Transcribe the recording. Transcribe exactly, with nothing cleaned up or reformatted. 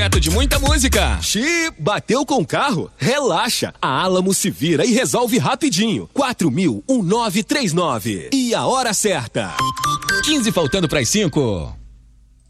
De muita música. Xi, bateu com o carro? Relaxa. A Alamo se vira e resolve rapidinho. quatro mil, nove três nove. E a hora certa. quinze faltando para as cinco.